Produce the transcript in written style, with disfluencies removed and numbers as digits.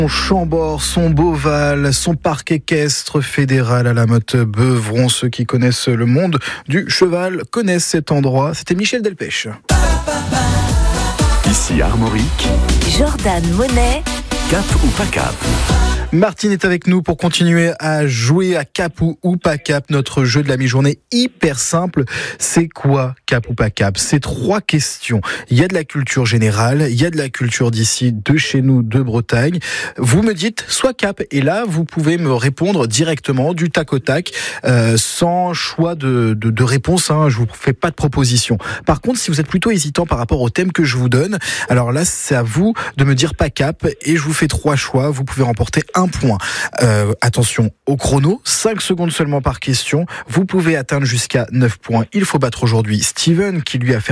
Son Chambord, son Beauval, son parc équestre fédéral à la Motte-Beuvron. Ceux qui connaissent le monde du cheval connaissent cet endroit. C'était Michel Delpech. Ici Armorique, Jordan Monet, cap ou pas cap? Martine est avec nous pour continuer à jouer à cap ou pas cap, notre jeu de la mi-journée hyper simple. C'est quoi cap ou pas cap? C'est 3 questions. Il y a de la culture générale, il y a de la culture d'ici, de chez nous, de Bretagne. Vous me dites soit cap, et là vous pouvez me répondre directement du tac au tac, sans choix de réponse, hein. Je vous fais pas de proposition. Par contre, si vous êtes plutôt hésitant par rapport au thème que je vous donne, alors là c'est à vous de me dire pas cap, et je vous fais 3 choix. Vous pouvez remporter 1 point. Attention au chrono, 5 secondes seulement par question. Vous pouvez atteindre jusqu'à 9 points. Il faut battre aujourd'hui Steven qui lui a fait